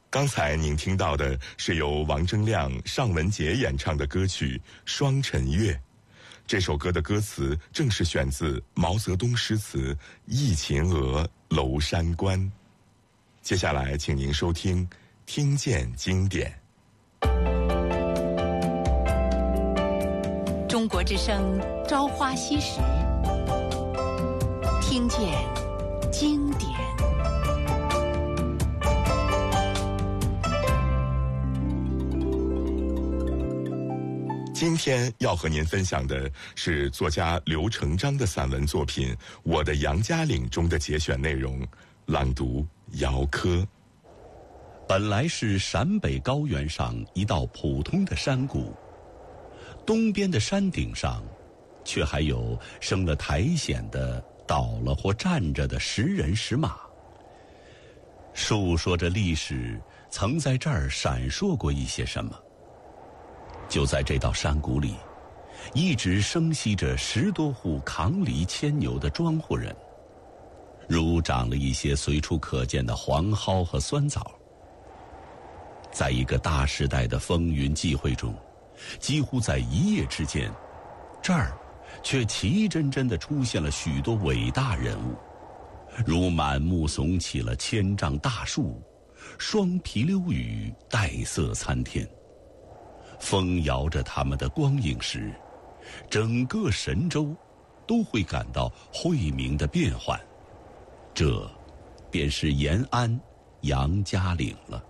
刚才您听到的是由王铮亮、尚雯婕演唱的歌曲《双晨月》。这首歌的歌词正是选自毛泽东诗词《忆秦娥娄山关》。接下来请您收听《听见经典》。 中国之声《朝花夕拾》，听见经典。 今天要和您分享的是作家刘成章的散文作品《我的杨家岭》中的节选内容，朗读姚科。 本来是陕北高原上一道普通的山谷，东边的山顶上却还有生了苔藓的倒了或站着的石人石马，述说着历史曾在这儿闪烁过一些什么。就在这道山谷里，一直生息着10多户扛犁牵牛的庄户人，如长了一些随处可见的黄蒿和酸枣。在一个大时代的风云际会中，几乎在一夜之间，这儿却奇真真地出现了许多伟大人物，如满目耸起了千丈大树，双皮溜雨，带色参天。风摇着他们的光影时，整个神州都会感到晦明的变幻。这便是延安杨家岭了。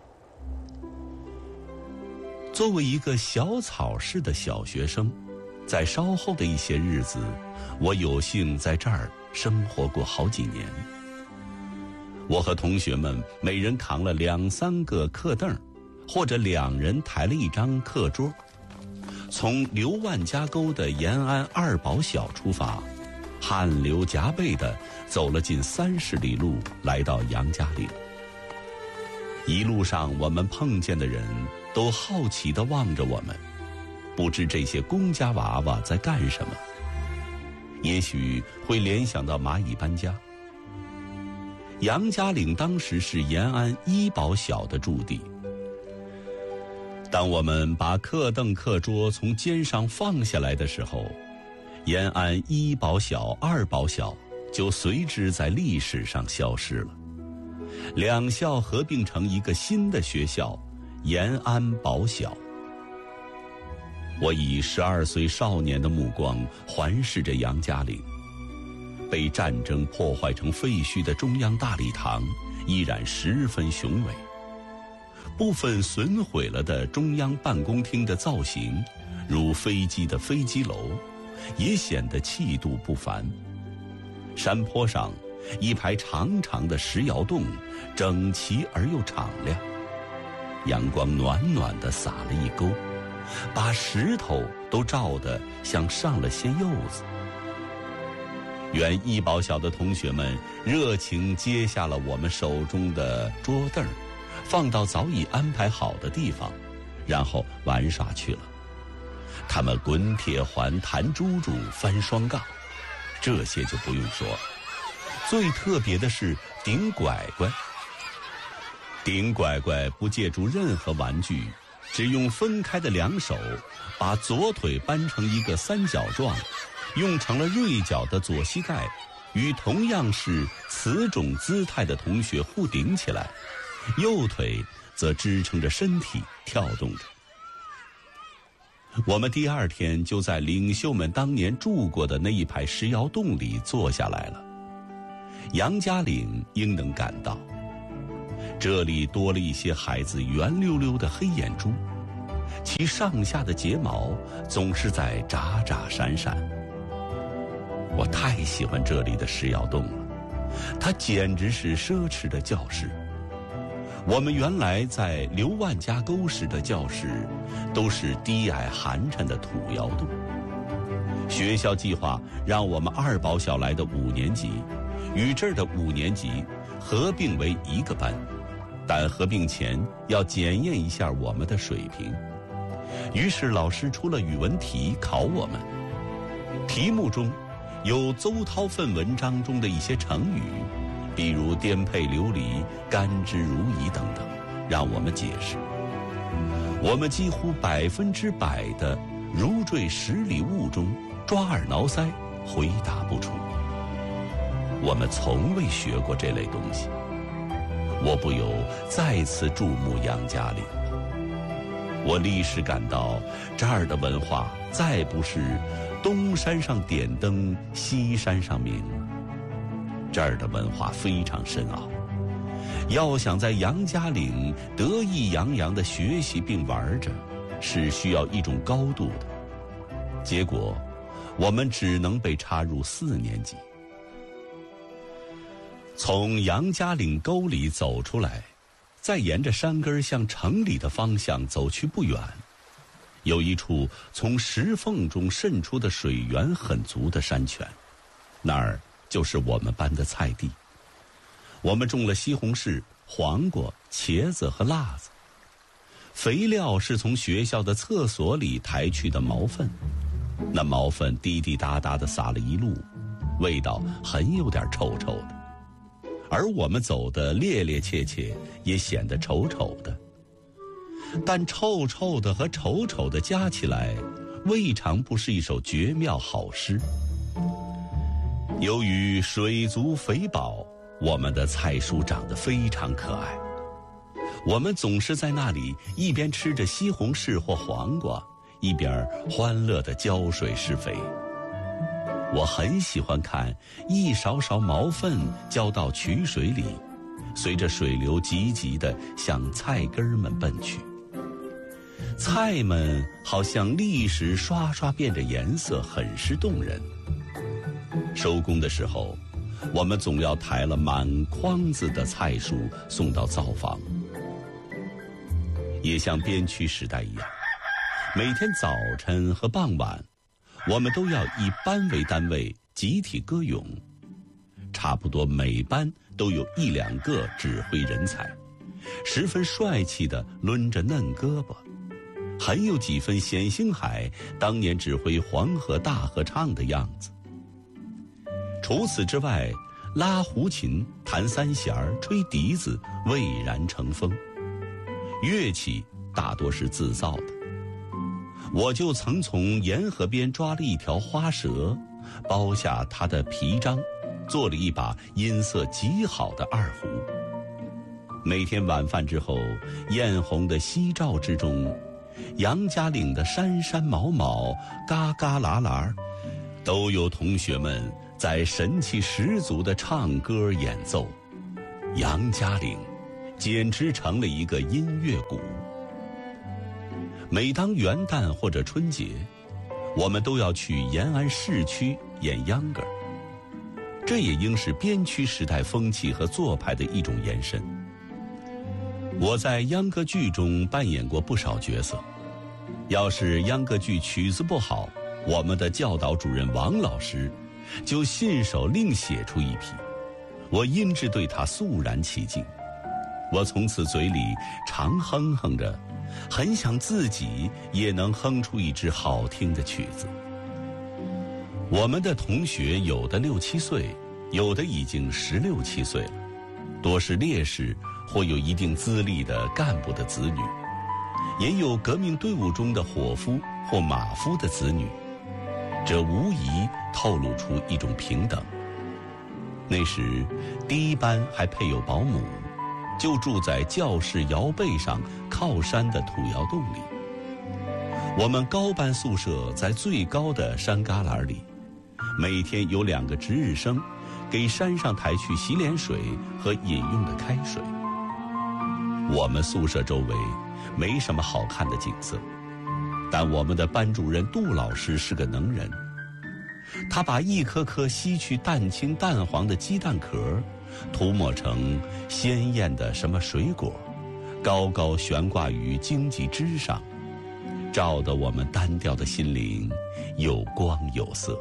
作为一个小草市的小学生，在稍后的一些日子，我有幸在这儿生活过好几年。我和同学们每人扛了2、3个课凳，或者2人抬了一张课桌，从刘万家沟的延安二堡小出发，汗流浃背地走了近30里路，来到杨家岭。一路上我们碰见的人都好奇地望着我们，不知这些公家娃娃在干什么，也许会联想到蚂蚁搬家。杨家岭当时是延安1堡小的驻地。当我们把课凳课桌从肩上放下来的时候，延安1堡小、2堡小就随之在历史上消失了。2校合并成一个新的学校延安堡小。我以12岁少年的目光环视着杨家岭，被战争破坏成废墟的中央大礼堂依然十分雄伟，部分损毁了的中央办公厅的造型，如飞机的飞机楼，也显得气度不凡。山坡上一排长长的石窑洞，整齐而又敞亮，阳光暖暖地洒了一沟，把石头都照得像上了些釉子。原1堡小的同学们热情接下了我们手中的桌凳，放到早已安排好的地方，然后玩耍去了。他们滚铁环、弹珠珠、翻双杠，这些就不用说了。最特别的是顶拐拐。顶拐拐不借助任何玩具，只用分开的2手把左腿扳成一个3角状，用成了锐角的左膝盖与同样是此种姿态的同学互顶起来，右腿则支撑着身体跳动着。我们第2天就在领袖们当年住过的那一排石窑洞里坐下来了。杨家岭应能感到，这里多了一些孩子圆溜溜的黑眼珠，其上下的睫毛总是在眨眨闪闪。我太喜欢这里的石窑洞了，它简直是奢侈的教室。我们原来在刘万家沟时的教室都是低矮寒碜的土窑洞。学校计划让我们2堡小来的5年级与这儿的5年级合并为一个班，但合并前要检验一下我们的水平。于是老师出了语文题考我们，题目中有邹韬奋文章中的一些成语，比如颠沛流离、甘之如饴等等。 让我们解释。我们几乎100%的如坠十里雾中，抓耳挠腮，回答不出。我们从未学过这类东西，我不由再次注目杨家岭。我立时感到，这儿的文化再不是东山上点灯，西山上明。这儿的文化非常深奥，要想在杨家岭得意洋洋地学习并玩着，是需要一种高度的。结果，我们只能被插入4年级。从杨家岭沟里走出来，再沿着山根向城里的方向走去不远，有一处从石缝中渗出的水源很足的山泉，那儿就是我们班的菜地。我们种了西红柿、黄瓜、茄子和辣子，肥料是从学校的厕所里抬去的毛粪，那毛粪滴滴答答地撒了一路，味道很有点臭臭的。而我们走得趔趔趄趄，也显得丑丑的。但臭臭的和丑丑的加起来，未尝不是一首绝妙好诗。由于水足肥饱，我们的菜蔬长得非常可爱。我们总是在那里一边吃着西红柿或黄瓜，一边欢乐地浇水施肥。我很喜欢看一勺勺毛粪浇到渠水里，随着水流急急地向菜根们奔去。菜们好像立时刷刷变着颜色，很是动人。收工的时候，我们总要抬了满筐子的菜蔬送到灶房。也像边区时代一样，每天早晨和傍晚，我们都要以班为单位集体歌咏，差不多每班都有1、2个指挥人才，十分帅气地抡着嫩胳膊，很有几分冼星海当年指挥黄河大合唱的样子。除此之外，拉胡琴、弹三弦、吹笛子蔚然成风，乐器大多是自造的。我就曾从沿河边抓了一条花蛇，剥下它的皮张，做了一把音色极好的二胡。每天晚饭之后，艳红的夕照之中，杨家岭的山山毛毛、嘎嘎啦啦，都有同学们在神气十足地唱歌演奏。杨家岭简直成了一个音乐谷。每当元旦或者春节，我们都要去延安市区演秧歌，这也应是边区时代风气和做派的一种延伸。我在秧歌剧中扮演过不少角色，要是秧歌剧曲子不好，我们的教导主任王老师就信手另写出一批，我因之对他肃然起敬。我从此嘴里常哼哼着，很想自己也能哼出一支好听的曲子。我们的同学有的6、7岁，有的已经16、17岁了，多是烈士或有一定资历的干部的子女，也有革命队伍中的伙夫或马夫的子女，这无疑透露出一种平等。那时第1班还配有保姆，就住在教室摇背上靠山的土窑洞里。我们高班宿舍在最高的山旮旯里，每天有2个值日生给山上抬去洗脸水和饮用的开水。我们宿舍周围没什么好看的景色，但我们的班主任杜老师是个能人，他把一颗颗吸去淡青淡黄的鸡蛋壳涂抹成鲜艳的什么水果，高高悬挂于荆棘枝上，照得我们单调的心灵有光有色。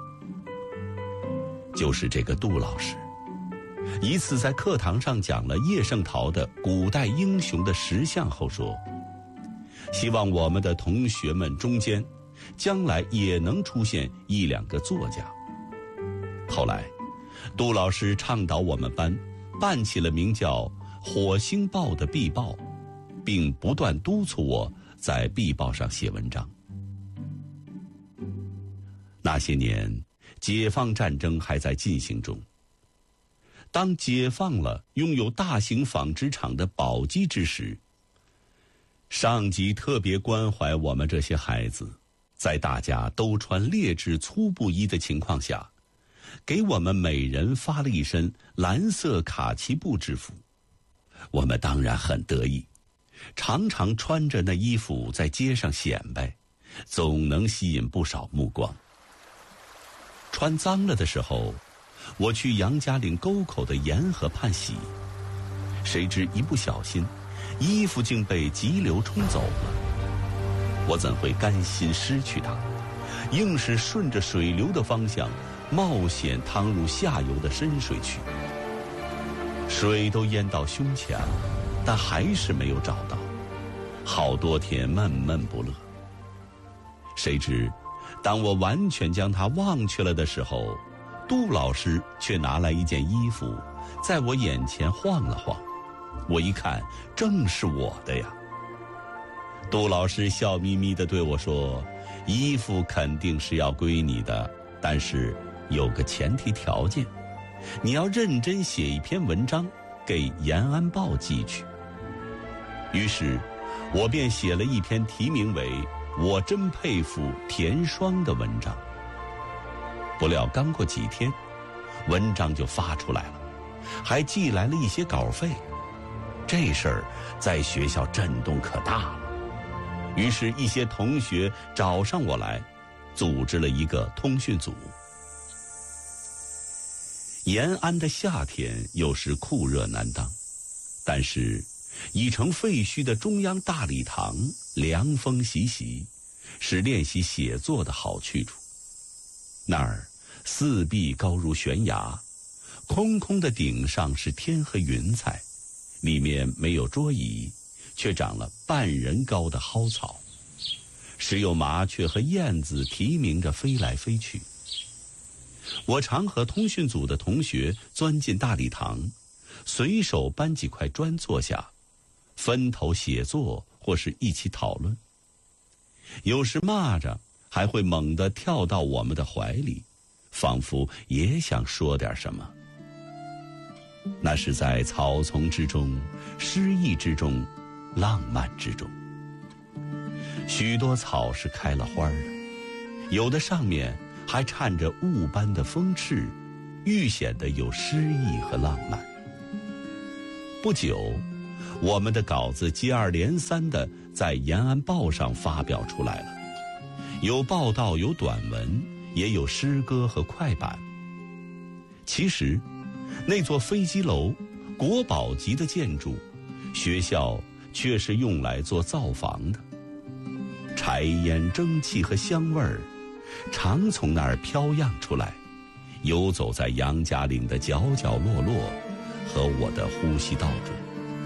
就是这个杜老师，一次在课堂上讲了叶圣陶的古代英雄的10项后说，希望我们的同学们中间将来也能出现1、2个作家。后来杜老师倡导我们班办起了名叫《火星报》的壁报， 并不断督促我在壁报上写文章。那些年，解放战争还在进行中。当解放了拥有大型纺织厂的宝鸡之时，上级特别关怀我们这些孩子，在大家都穿劣质粗布衣的情况下，给我们每人发了一身蓝色卡其布制服。我们当然很得意，常常穿着那衣服在街上显摆，总能吸引不少目光。穿脏了的时候，我去杨家岭沟口的沿河畔洗，谁知一不小心，衣服竟被急流冲走了。我怎会甘心失去它，硬是顺着水流的方向冒险趟入下游的深水区。水都淹到胸前了，但还是没有找到，好多天闷闷不乐。谁知当我完全将它忘却了的时候，杜老师却拿来一件衣服，在我眼前晃了晃。我一看，正是我的呀。杜老师笑眯眯地对我说：“衣服肯定是要归你的，但是有个前提条件，你要认真写一篇文章给《延安报》寄去。”于是我便写了一篇题名为《我真佩服田双》的文章。不料刚过几天，文章就发出来了，还寄来了一些稿费。这事儿在学校震动可大了，于是一些同学找上我来，组织了一个通讯组。延安的夏天有时酷热难当，但是已成废墟的中央大礼堂凉风习习，是练习写作的好去处。那儿四壁高如悬崖，空空的顶上是天和云彩，里面没有桌椅，却长了半人高的蒿草，时有麻雀和燕子啼鸣着飞来飞去。我常和通讯组的同学钻进大礼堂，随手搬几块砖坐下，分头写作或是一起讨论。有时蚂蚱还会猛地跳到我们的怀里，仿佛也想说点什么。那是在草丛之中，诗意之中，浪漫之中。许多草是开了花的，有的上面还缠着雾般的风翅，愈显得有诗意和浪漫。不久，我们的稿子接二连三地在《延安报》上发表出来了，有报道，有短文，也有诗歌和快板。其实那座飞机楼，国宝级的建筑，学校却是用来做灶房的。柴烟、蒸汽和香味儿常从那儿飘漾出来，游走在杨家岭的角角落落和我的呼吸道中。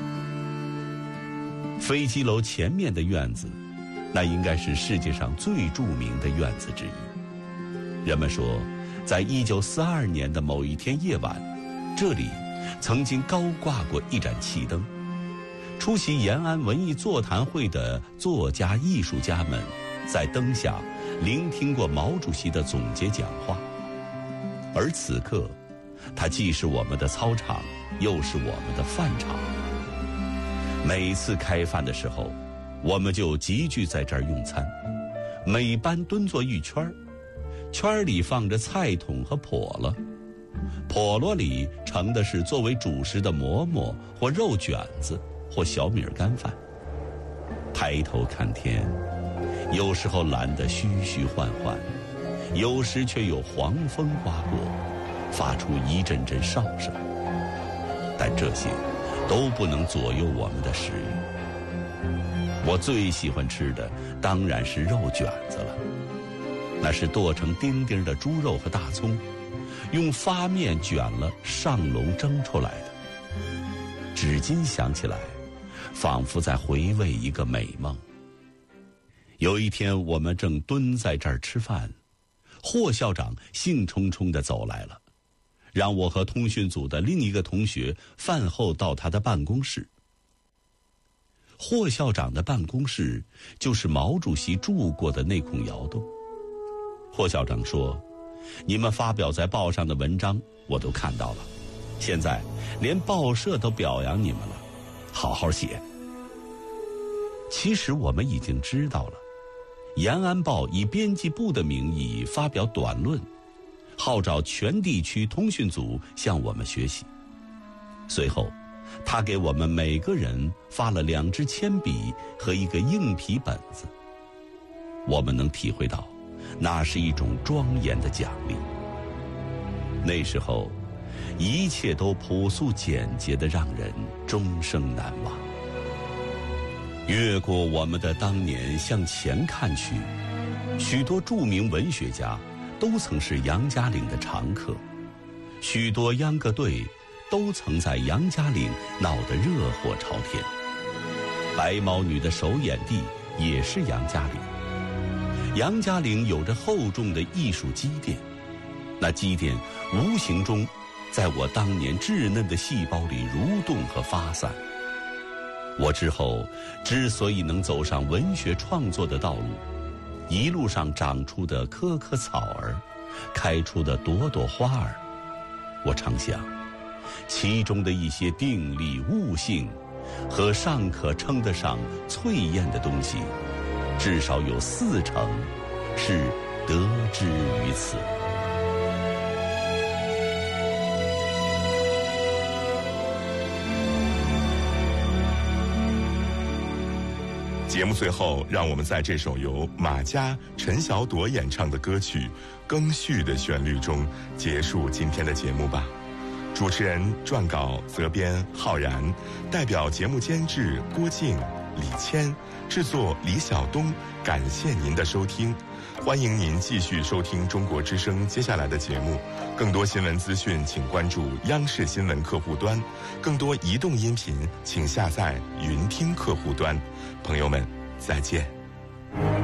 飞机楼前面的院子，那应该是世界上最著名的院子之一。人们说，在1942年的某一天夜晚，这里曾经高挂过一盏气灯。出席延安文艺座谈会的作家艺术家们，在灯下聆听过毛主席的总结讲话。而此刻，它既是我们的操场，又是我们的饭场。每次开饭的时候，我们就集聚在这儿用餐，每班蹲坐一圈，圈里放着菜桶和笸箩，笸箩里盛的是作为主食的馍馍或肉卷子或小米干饭。抬头看天，有时候蓝得虚虚幻幻，有时却有黄风刮过，发出一阵阵哨声。但这些都不能左右我们的食欲。我最喜欢吃的当然是肉卷子了，那是剁成丁丁的猪肉和大葱，用发面卷了上笼蒸出来的。至今想起来，仿佛在回味一个美梦。有一天，我们正蹲在这儿吃饭，霍校长兴冲冲地走来了，让我和通讯组的另一个同学饭后到他的办公室。 霍校长的办公室就是毛主席住过的那孔窑洞。霍校长说，你们发表在报上的文章我都看到了，现在连报社都表扬你们了，好好写。其实我们已经知道了，延安报以编辑部的名义发表短论，号召全地区通讯组向我们学习。随后他给我们每个人发了2支铅笔和一个硬皮本子。我们能体会到那是一种庄严的奖励。那时候一切都朴素简洁的让人终生难忘。越过我们的当年向前看去，许多著名文学家都曾是杨家岭的常客，许多秧歌队都曾在杨家岭闹得热火朝天。白毛女的首演地也是杨家岭。杨家岭有着厚重的艺术积淀，那积淀无形中在我当年稚嫩的细胞里蠕动和发散。我之后之所以能走上文学创作的道路，一路上长出的棵棵草儿，开出的朵朵花儿，我常想，其中的一些定力悟性和尚可称得上淬炼的东西，至少有40%是得之于此。 节目最后，让我们在这首由马嘉、陈晓朵演唱的歌曲《更续》的旋律中结束今天的节目吧。主持人、撰稿、责编浩然，代表节目监制郭静、李谦，制作李晓东，感谢您的收听。欢迎您继续收听中国之声接下来的节目。更多新闻资讯请关注央视新闻客户端，更多移动音频请下载云听客户端。朋友们，再见。